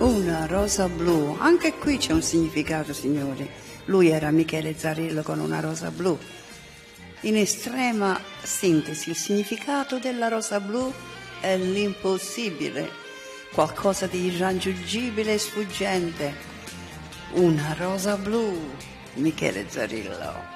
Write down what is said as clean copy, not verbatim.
Una rosa blu, anche qui c'è un significato, signori. Lui era Michele Zarillo con una rosa blu. In estrema sintesi, il significato della rosa blu è l'impossibile, qualcosa di irraggiungibile e sfuggente. Una rosa blu, Michele Zarillo.